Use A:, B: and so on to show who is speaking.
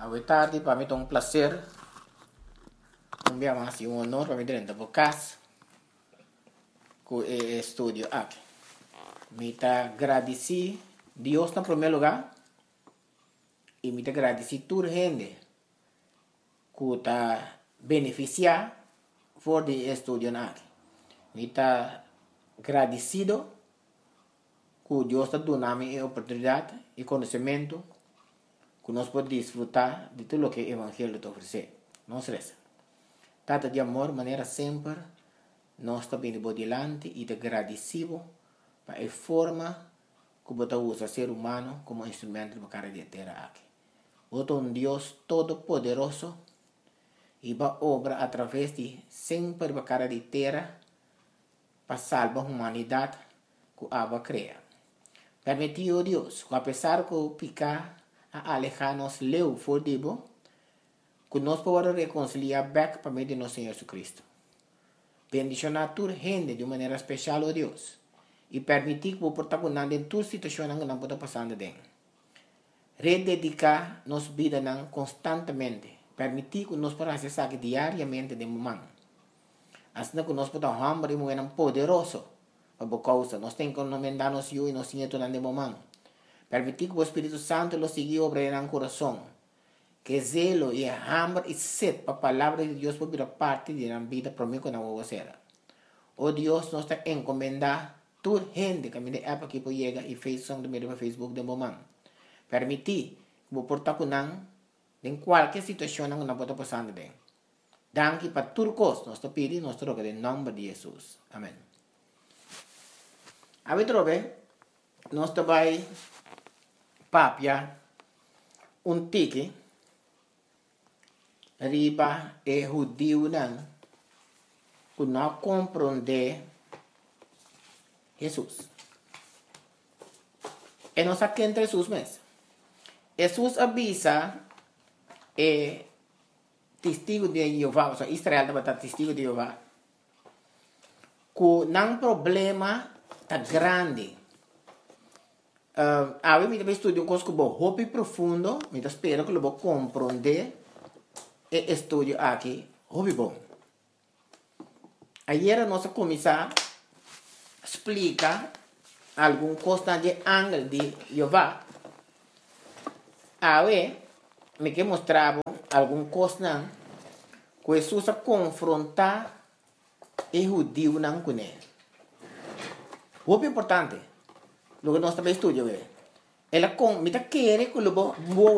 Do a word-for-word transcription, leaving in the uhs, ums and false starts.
A: Boa tarde, para mim é um prazer. Um dia mais e um honor para mim dentro da casa com o estúdio aqui. Me está agradecido Deus em primeiro lugar e me está agradecido toda a gente que está beneficiar por de estúdio aqui. Me está agradecido que Deus está dando a mim a oportunidade e conhecimento que nós podemos desfrutar de tudo o que o Evangelho te oferece. Não se resta. Tata de amor, maneira sempre, nós estamos indo por diante e te agradecido para a forma que você usa o ser humano como instrumento para a terra aqui. Você é um Deus todo-poderoso e vai obra através de sempre para a terra para salvar a humanidade que a cria. Permitiu Deus, que apesar que o picar a alejar-nos leu for dibo, que nós podemos reconciliar back para meio de nosso Senhor Jesus Cristo. Bendicionar toda gente de maneira especial, oh Deus, e permitir que o protagonista em toda situação que não pode passar dentro. Rededicar nossa vida constantemente, permitir que nós podamos acessar diariamente de momento. Assim que nós podemos hambre e um poderoso para a causa. Nós temos que encomendar-nos e nós temos de momento. Permitir que o Espírito Santo lo siga obrando no coração. Que zelo e hambre e sede para a palavra de Deus por vir parte de nossa vida para mim que não vou ser. Oh Deus, nós te encomendar toda gente que me dê época que pode chegar e fez som do meu Facebook de momento. Permitir que o portar com nós em qualquer situação que não pode passar dentro. Danke para tudo coisa. Nós te pedimos, nós te rogamos em nome de Jesus. Amém. A ver, trobe, nós te vai papia um tique riba e judeu não que não compreende Jesus. E não sabe quem é Jesus mesmo. Jesus avisa e testigo de Jeová, ou seja, Israel estava testigo de Jeová, que não problema tá grande. Uh, a mim me estudio um coisa que vou hobby profundo, me espero que eu vou compreender e estudio aqui, hobby bom. Ayer nós começar a explicar algum coisa de ângulo de Jeová. Aí me que mostrava algum coisa que Jesus a confrontar e judeu não com ele. Hobby importante. Lo que nós também estudamos é, ela com, me tá querer que eu vou